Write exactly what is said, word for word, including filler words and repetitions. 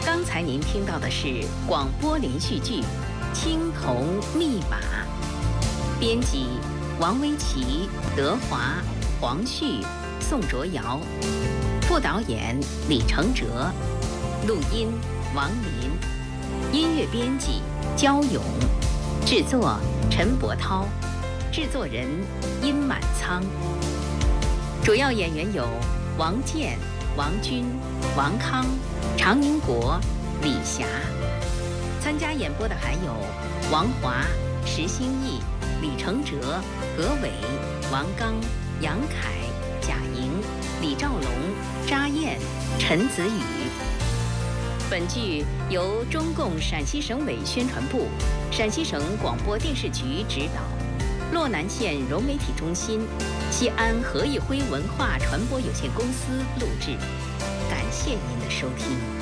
刚才您听到的是广播连续剧《青铜密码》，编辑王维琪、德华、黄旭、宋卓瑶，副导演李承哲，录音王林，音乐编辑焦勇，制作陈伯涛，制作人殷满仓。主要演员有王健、王军、王康、常宁国、李霞。参加演播的还有王华、石兴义、李承哲、葛伟、王刚、杨凯、贾莹、李兆龙、查燕、陈子宇。本剧由中共陕西省委宣传部、陕西省广播电视局指导，洛南县融媒体中心、西安何义辉文化传播有限公司录制。感谢您的收听。